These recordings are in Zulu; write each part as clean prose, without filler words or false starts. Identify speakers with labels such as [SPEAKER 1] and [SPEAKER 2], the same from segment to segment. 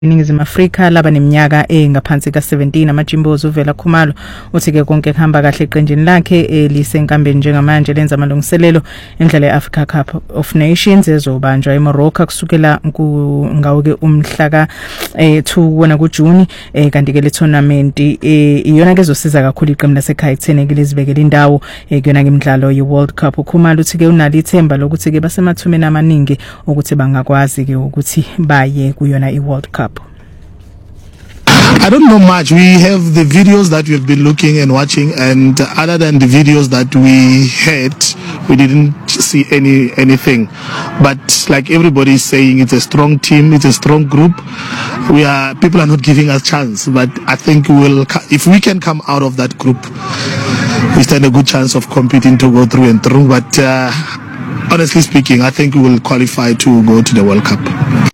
[SPEAKER 1] iningizimu Afrika laba neminyaka engaphansi ka17 amajimbozi uvela Khumalo uthi ke konke kuhamba kahle eqenjini lakhe lisenkambeni njengamanje lenza amalungiselelo emidlalo yeAfrica Cup of Nations ezobanjwa eMorocco kusukela ngawo ke umhla ka 2 wona kuJuni kanti ke le tournament iyona ke ezosiza kakhulu iqembu lasekhaya ekutheni ke lizibekele indawo kuyona ke imidlalo yeWorld Cup. Khumalo uthi ke unalo ithemba lokuthi ke basemathumeni amaningi ukuthi bangakwazi ke ukuthi baye kuyona iWorld Cup.
[SPEAKER 2] I don't know much. We have the videos that we've been looking and watching, and other than the videos that we had, we didn't see anything. But like everybody is saying, it's a strong team, it's a strong group. People are not giving us chance, but I think if we can come out of that group, we stand a good chance of competing to go through and through. But honestly speaking, I think we will qualify to go to the World Cup.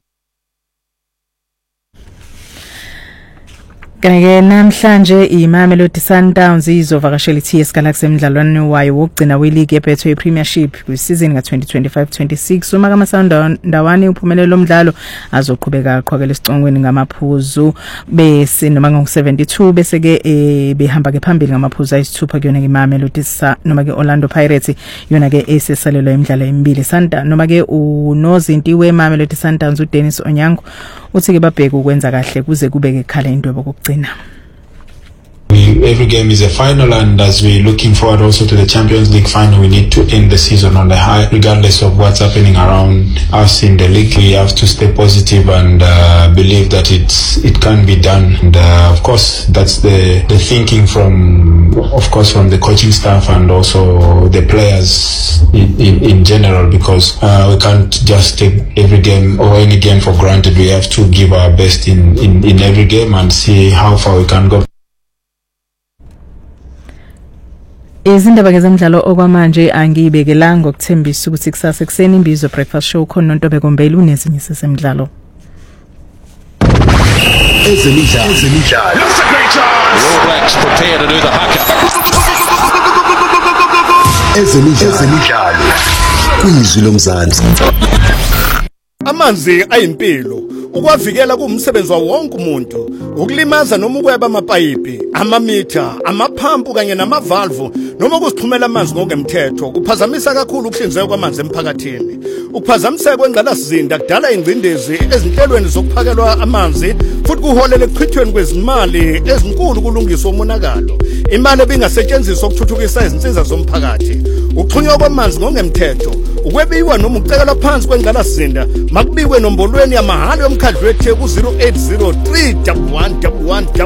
[SPEAKER 1] Kanike namhlanje iMamelodi Sundowns izovakashela iTS Galaxy emidlalweni wayo wokugcina weLeague yebhetho yePremiership kwisizini ka2025-26. Uma kaMasandawani uphumelele lomdlalo azoqhubeka aqhwakele isicongweni ngamaphuzu bese noma ngo72 bese ke behamba ke phambili ngamaphuzu ayisithupha kuyona ke iMamelodi noma ke Orlando Pirates yona ke esesalelwa imidlalo emibili. Noma ke unozinti weMamelodi Sundowns uDennis Onyango uthi ke babheke ukwenza kahle kuze kubeke ekhala into yokugcina.
[SPEAKER 3] Every game is a final, and as we're looking forward also to the Champions League final, we need to end the season on the high. Regardless of what's happening around us in the league, we have to stay positive and believe that it can be done. And of course, that's the thinking from the coaching staff and also the players in general, because we can't just take every game or any game for granted. We have to give our best in every game and see how far we can go.
[SPEAKER 1] Izindaba kezemidlalo okwamanje angibekelanga ngokuthembisa ukuthi kusasa ekseni imbizo breakfast show khona noNtobe Kombeli unezinye sesemidlalo.
[SPEAKER 4] Ezemidlalo. That's a great chance. All Blacks prepare to do the haka. Ezemidlalo. Kwizwi lomzansi.
[SPEAKER 5] Amanzi ayimpilo. Ukwavikela kumsebenzi wa wonke umuntu, ukulimaza noma ukweba amapayipi, amamitha, amaphampu kanye namavalvu noma kusixhumela amanzi ngokwemthetho kuphazamisa kakhulu ukuhlinzeka kwamanzi emphakathini. Ukuphazamiseka kwengqalasizinda kudala ingcindezi ezinhlelweni zokuphakelwa amanzi futhi kuholela ekuchithweni kwezimali ezinkulu kulungiswa umonakalo. Imali ebingasetshenziswa ukuthuthukisa izinsiza zomphakathi. Ukuxhunywa kwamanzi ngokwemthetho, ukwebiwa noma ukucekelwa phansi kwengqalasizinda makubikwe nombolweni yamahhala yomkhandlu wethu ku 0803 1111